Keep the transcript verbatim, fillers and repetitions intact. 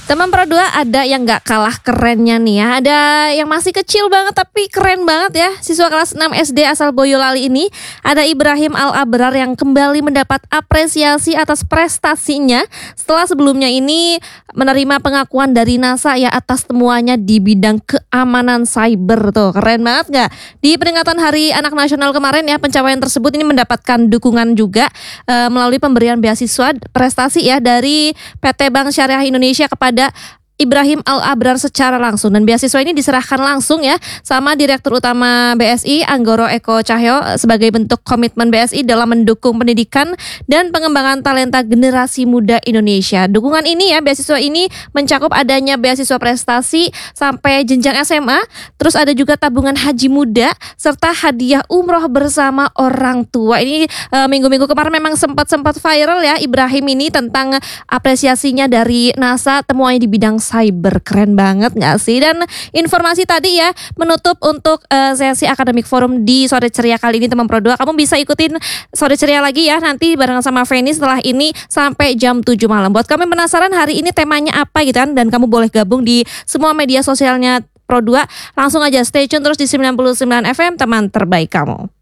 Teman Pro dua ada yang gak kalah kerennya nih ya. Ada yang masih kecil banget tapi keren banget ya. Siswa kelas enam S D asal Boyolali ini. Ada Ibrahim Al-Abrar yang kembali mendapat apresiasi atas prestasinya setelah sebelumnya ini menerima pengakuan dari NASA ya atas temuannya di bidang keamanan cyber. Tuh keren banget gak? Di peringatan Hari Anak Nasional kemarin ya, pencapaian tersebut ini mendapatkan dukungan juga e, melalui pemberian beasiswa prestasi ya dari P T Bank Syariah Indonesia kepada Ibrahim Al-Abrar secara langsung, dan beasiswa ini diserahkan langsung ya sama Direktur Utama B S I Anggoro Eko Cahyo sebagai bentuk komitmen B S I dalam mendukung pendidikan dan pengembangan talenta generasi muda Indonesia. Dukungan ini ya, beasiswa ini mencakup adanya beasiswa prestasi sampai jenjang S M A, terus ada juga tabungan haji muda serta hadiah umroh bersama orang tua. Ini e, minggu-minggu kemarin memang sempat-sempat viral ya Ibrahim ini tentang apresiasinya dari NASA temuannya di bidang cyber. Keren banget gak sih? Dan informasi tadi ya menutup untuk uh, sesi Academic Forum di Sore Ceria kali ini teman Pro dua. Kamu bisa ikutin Sore Ceria lagi ya nanti bareng sama Feni setelah ini sampai jam tujuh malam. Buat kamu penasaran hari ini temanya apa gitu kan, dan kamu boleh gabung di semua media sosialnya Pro dua. Langsung aja stay tune terus di sembilan puluh sembilan F M, teman terbaik kamu.